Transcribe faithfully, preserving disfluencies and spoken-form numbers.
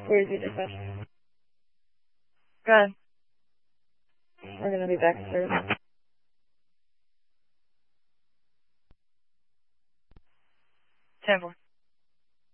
Where is your dispatch? Go ahead. We're gonna be back to service. ten four.